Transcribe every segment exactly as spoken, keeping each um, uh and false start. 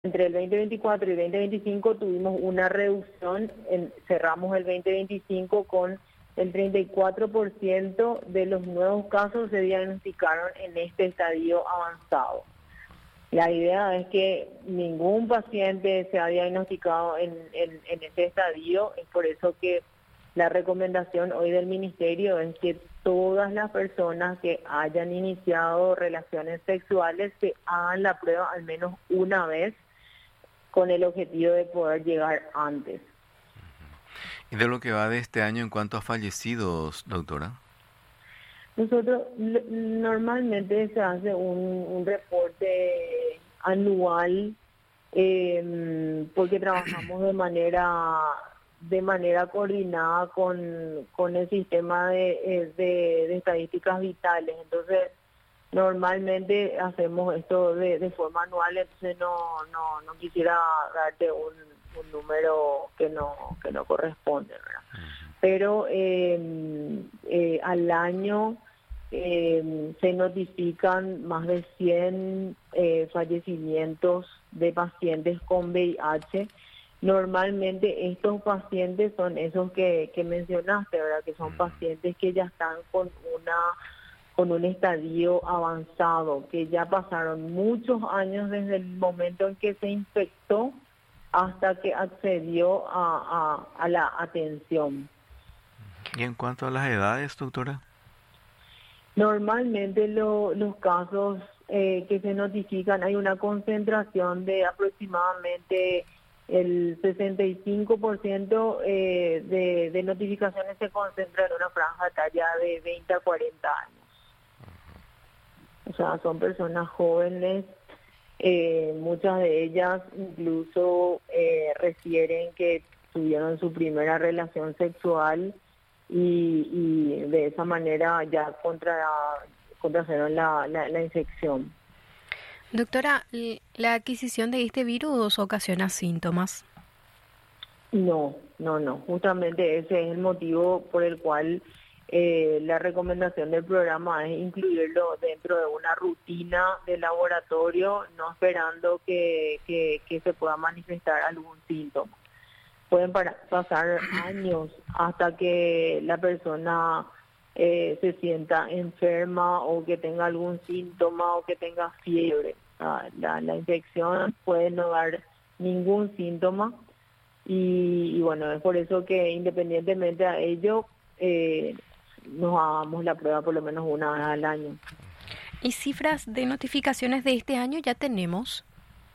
Entre el veinte veinticuatro y veinte veinticinco tuvimos una reducción, en, cerramos el veinte veinticinco con el treinta y cuatro por ciento de los nuevos casos se diagnosticaron en este estadio avanzado. La idea es que ningún paciente se ha diagnosticado en, en, en este estadio, es por eso que la recomendación hoy del Ministerio es que todas las personas que hayan iniciado relaciones sexuales se hagan la prueba al menos una vez con el objetivo de poder llegar antes. ¿Y de lo que va de este año en cuanto a fallecidos, doctora? Nosotros normalmente se hace un, un reporte anual eh, porque trabajamos de manera de manera coordinada con, con el sistema de, de, de estadísticas vitales. Entonces, normalmente hacemos esto de, de forma anual, entonces no, no, no quisiera darte un, un número que no, que no corresponde, ¿verdad? Uh-huh. Pero eh, eh, al año eh, se notifican más de cien eh, fallecimientos de pacientes con V I H. Normalmente estos pacientes son esos que, que mencionaste, ¿verdad? Que son pacientes que ya están con una con un estadio avanzado, que ya pasaron muchos años desde el momento en que se infectó hasta que accedió a, a, a la atención. ¿Y en cuanto a las edades, doctora? Normalmente lo, los casos eh, que se notifican, hay una concentración de aproximadamente el sesenta y cinco por ciento eh, de, de notificaciones se concentra en una franja etaria de veinte a cuarenta años. O sea, son personas jóvenes, eh, muchas de ellas incluso eh, refieren que tuvieron su primera relación sexual y, y de esa manera ya contra, contrajeron la, la, la infección. Doctora, ¿la adquisición de este virus ocasiona síntomas? No, no, no. Justamente ese es el motivo por el cual eh, la recomendación del programa es incluirlo dentro de una rutina de laboratorio, no esperando que, que, que se pueda manifestar algún síntoma. Pueden para, pasar años hasta que la persona eh, se sienta enferma o que tenga algún síntoma o que tenga fiebre. Ah, la, la infección puede no dar ningún síntoma y, y bueno, es por eso que independientemente a ello eh, nos hagamos la prueba por lo menos una vez al año. ¿Y cifras de notificaciones de este año ya tenemos?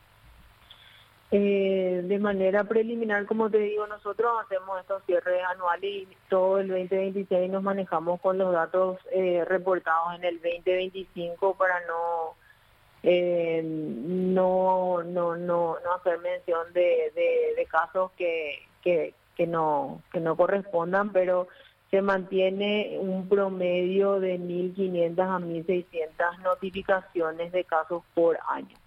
Eh, de manera preliminar, como te digo, nosotros hacemos estos cierres anuales y todo el veinte veintiséis nos manejamos con los datos eh, reportados en el veinte veinticinco para no eh, no, no no no hacer mención de, de, de casos que, que que no que no correspondan, pero se mantiene un promedio de mil quinientas a mil seiscientas notificaciones de casos por año.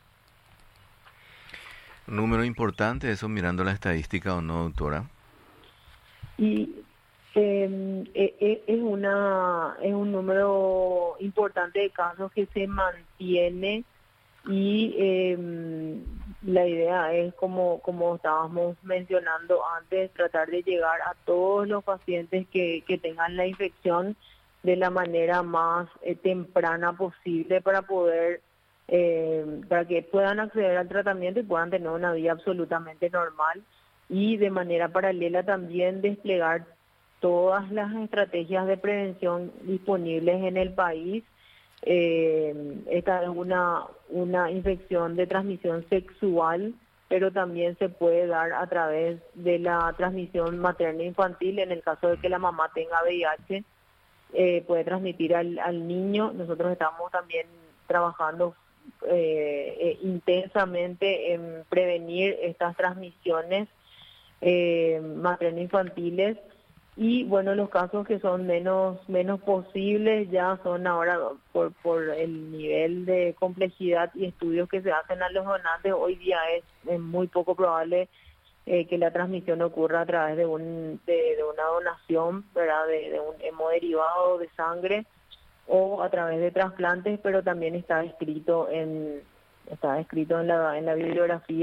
Un número importante eso mirando la estadística, ¿o no, doctora? Y eh, eh, es una es un número importante de casos que se mantiene y eh, la idea es, como como estábamos mencionando antes, tratar de llegar a todos los pacientes que, que tengan la infección de la manera más eh, temprana posible para poder Eh, para que puedan acceder al tratamiento y puedan tener una vida absolutamente normal y de manera paralela también desplegar todas las estrategias de prevención disponibles en el país. Eh, esta es una, una infección de transmisión sexual, pero también se puede dar a través de la transmisión materno-infantil. En el caso de que la mamá tenga V I H, eh, puede transmitir al, al niño. Nosotros estamos también trabajando Eh, eh, intensamente en prevenir estas transmisiones eh, materno-infantiles y bueno, los casos que son menos menos posibles ya son ahora por, por el nivel de complejidad y estudios que se hacen a los donantes. Hoy día es, es muy poco probable eh, que la transmisión ocurra a través de, un, de, de una donación, ¿verdad? De, de un hemodiderivado de sangre o a través de trasplantes, pero también está escrito en, está escrito en la, en la bibliografía.